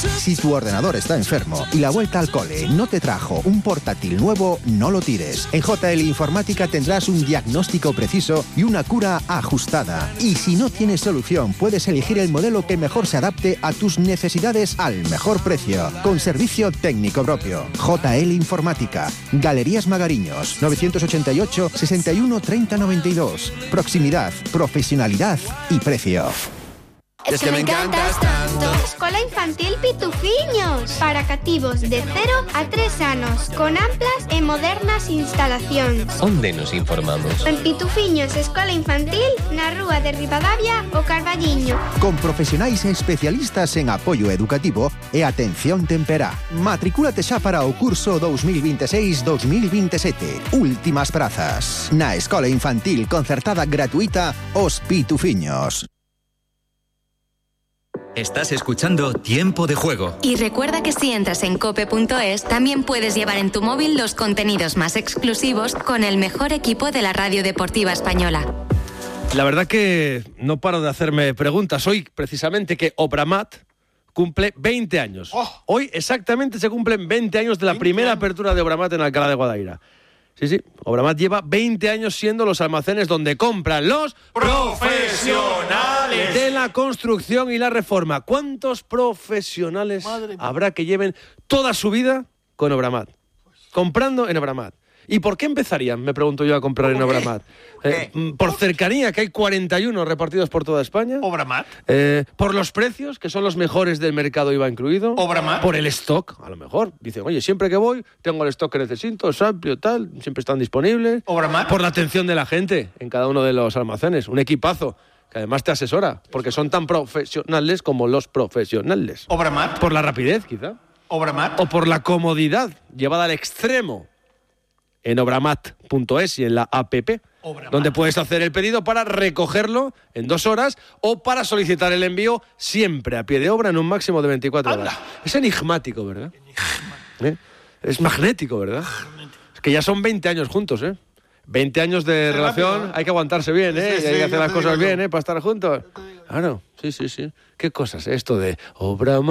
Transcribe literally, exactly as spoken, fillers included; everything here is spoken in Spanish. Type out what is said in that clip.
Si tu ordenador está enfermo y la vuelta al cole no te trajo un portátil nuevo, no lo tires. En J L Informática tendrás un diagnóstico preciso y una cura ajustada. Y si no tienes solución, puedes elegir el modelo que mejor se adapte a tus necesidades al mejor precio, con servicio técnico propio. J L Informática, Galerías Magariños, novecientos ochenta y ocho, sesenta y uno, treinta, noventa y dos. Proximidad, profesionalidad y precio. Es que me encantas tanto. Escola Infantil Pitufiños, para cativos de cero a tres anos, con amplas e modernas instalacións. Onde nos informamos? En Pitufiños Escola Infantil, na rúa de Ribadavia, o Carballiño. Con profesionais e especialistas en apoio educativo e atención temperá. Matricúlate xa para o curso dos mil veintiséis dos mil veintisiete. Últimas prazas. Na Escola Infantil concertada gratuita Os Pitufiños. Estás escuchando Tiempo de Juego. Y recuerda que si entras en cope punto es, también puedes llevar en tu móvil los contenidos más exclusivos con el mejor equipo de la radio deportiva española. La verdad que no paro de hacerme preguntas. Hoy, precisamente, que Obramat cumple veinte años. Oh. Hoy exactamente se cumplen veinte años de la primera años. apertura de Obramat en Alcalá de Guadaira. Sí, sí, Obramat lleva veinte años siendo los almacenes donde compran los profesionales de la construcción y la reforma. ¿Cuántos profesionales habrá que lleven toda su vida con Obramat? Comprando en Obramat. ¿Y por qué empezarían, me pregunto yo, a comprar en Obramat? Eh, por cercanía, que hay cuarenta y uno repartidos por toda España. Obramat. Eh, por los precios, que son los mejores del mercado, I V A incluido. Obramat. Por el stock, a lo mejor. Dicen, oye, siempre que voy, tengo el stock que necesito, es amplio, tal, siempre están disponibles. Obramat. Por la atención de la gente en cada uno de los almacenes. Un equipazo que además te asesora, porque son tan profesionales como los profesionales. Obramat. Por la rapidez, quizá. Obramat. O por la comodidad llevada al extremo en obramat punto es y en la app, Obramat, donde puedes hacer el pedido para recogerlo en dos horas o para solicitar el envío siempre a pie de obra en un máximo de veinticuatro horas. ¡Hala! Es enigmático, ¿verdad? ¿Eh? Es magnético, ¿verdad? Magnético. Es que ya son veinte años juntos, ¿eh? veinte años de es relación, rápido, ¿eh? Hay que aguantarse bien, ¿eh? Sí, sí, y hay que hacer las cosas bien, ¿eh? Para estar juntos. Claro, sí, sí, sí. ¿Qué cosas? Esto de Obramat.